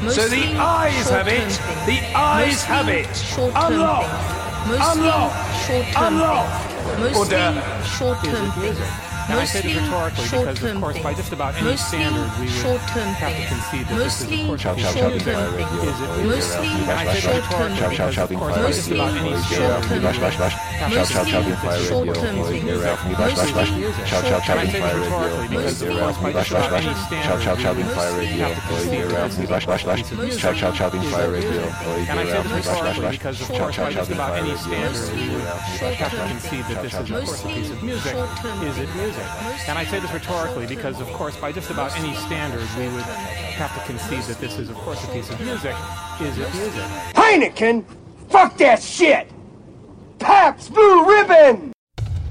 So the eyes have it. The eyes have it. Unlock. Unlock. Unlock. Mostly short-term things. And I say this rhetorically because, of course, by just about any standard, we would have to concede that this is, of course, a piece of music. Is it music? And I say this rhetorically because, of course, by just about any standard, we would have to concede that this is, of course, a piece of music. And I say this rhetorically because, of course, by just about any standard, we would have to concede that this is, of course, a piece of music. And I say this rhetorically because, of course, by just about any standard, we would have to concede that this is, of course, a piece of music. Is it music? And I say this rhetorically because, of course, by just about any standard, we would have to concede that this is, of course, a piece of music. Is it music? Heineken? Fuck that shit! Pabst Blue Ribbon!